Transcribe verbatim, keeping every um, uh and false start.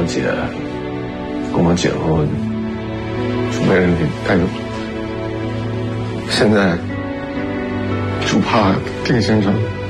姐跟我结婚，就没人给带走。现在就怕丁先生